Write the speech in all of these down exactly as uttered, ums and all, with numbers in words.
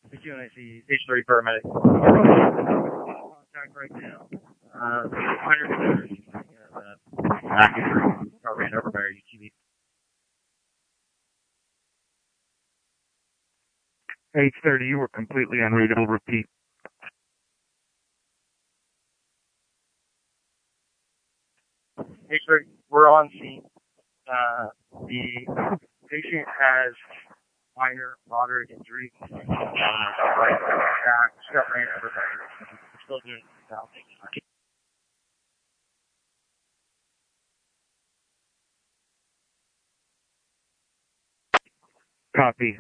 H two I C, H three paramedic. Contact right now. Uh, one hundred meters. Uh, active car ran over by our U T V. H thirty, you were completely unreadable. Repeat. H three, we're on scene. Uh, the patient has minor, moderate injury. Uh, right back, got ran over by her. We're still doing it now. Copy.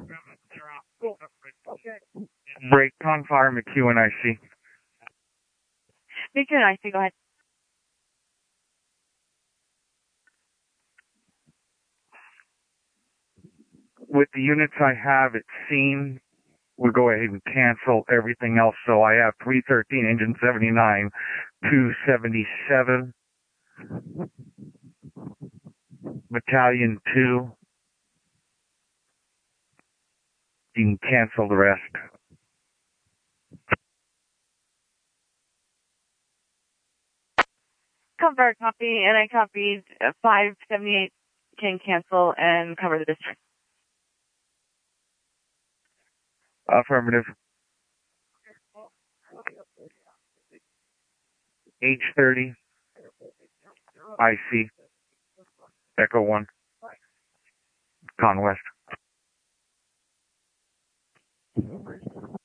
Break on fire, McEwen, I C. McEwen, I C, go ahead. With the units I have at scene, we'll go ahead and cancel everything else. So I have three thirteen, engine seventy-nine, two seventy-seven, battalion two. You can cancel the rest. Cover, copy, and I copied uh, five seventy-eight can cancel and cover the district. Affirmative. H thirty, I C, Echo one, Con West.